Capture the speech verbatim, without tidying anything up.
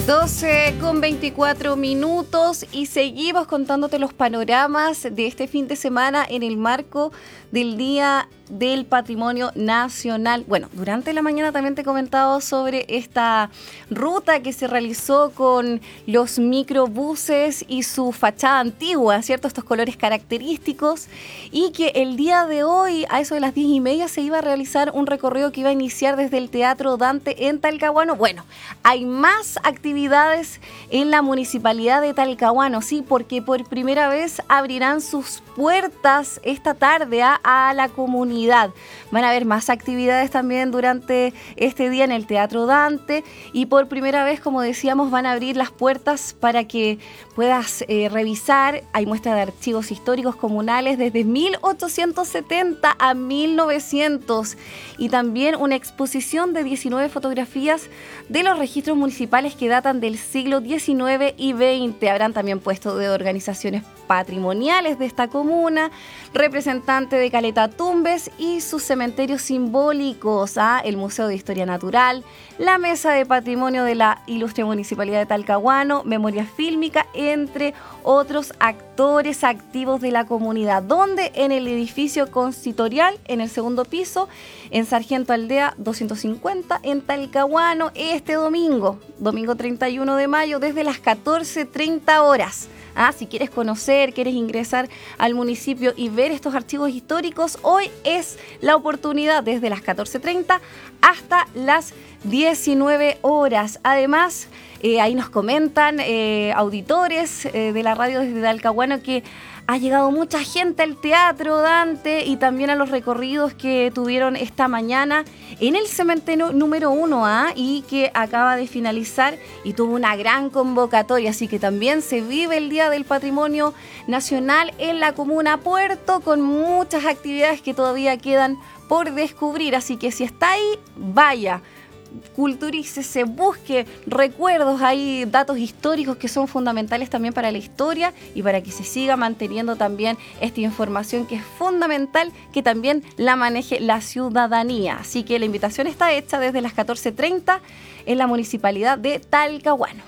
doce con veinticuatro minutos y seguimos contándote los panoramas de este fin de semana en el marco del Día del Patrimonio Nacional. Bueno, durante la mañana también te he comentado sobre esta ruta que se realizó con los microbuses y su fachada antigua, ¿cierto? Estos colores característicos, y que el día de hoy, a eso de las diez y media, se iba a realizar un recorrido que iba a iniciar desde el Teatro Dante en Talcahuano. Bueno, hay más actividades en la Municipalidad de Talcahuano, sí, porque por primera vez abrirán sus puertas esta tarde a, a la comunidad. Van a haber más actividades también durante este día en el Teatro Dante, y por primera vez, como decíamos, van a abrir las puertas para que puedas eh, revisar. Hay muestra de archivos históricos comunales desde mil ochocientos setenta a mil novecientos, y también una exposición de diecinueve fotografías de los registros municipales que datan del siglo diecinueve y veinte. Habrán también puestos de organizaciones patrimoniales de esta comuna, representante de Caleta Tumbes y sus cementerios simbólicos, ¿ah? El Museo de Historia Natural, la Mesa de Patrimonio de la Ilustre Municipalidad de Talcahuano, Memoria Fílmica, entre otros actores activos de la comunidad, donde en el edificio consistorial, en el segundo piso, en Sargento Aldea doscientos cincuenta, en Talcahuano, este domingo, domingo treinta y uno de mayo, desde las catorce treinta horas. Ah, si quieres conocer, quieres ingresar al municipio y ver estos archivos históricos, hoy es la oportunidad desde las catorce treinta hasta las diecinueve horas. Además, eh, ahí nos comentan eh, auditores eh, de la radio desde Talcahuano que ha llegado mucha gente al Teatro Dante y también a los recorridos que tuvieron esta mañana en el cementerio número uno A, y que acaba de finalizar y tuvo una gran convocatoria. Así que también se vive el Día del Patrimonio Nacional en la comuna Puerto, con muchas actividades que todavía quedan por descubrir. Así que si está ahí, vaya, culturícese, busque recuerdos, hay datos históricos que son fundamentales también para la historia y para que se siga manteniendo también esta información que es fundamental que también la maneje la ciudadanía. Así que la invitación está hecha desde las catorce treinta en la Municipalidad de Talcahuano.